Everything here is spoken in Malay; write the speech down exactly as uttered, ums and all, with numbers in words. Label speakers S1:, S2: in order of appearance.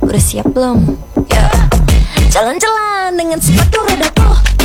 S1: Udah siap belum? Ya. Jalan-jalan dengan sepatu roda tuh.